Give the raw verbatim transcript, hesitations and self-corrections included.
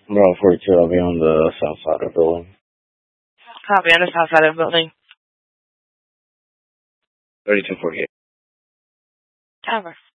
Bravo forty-two, I'll be on the south side of the building. Copy, on the south side of the building. thirty-two forty-eight. Over.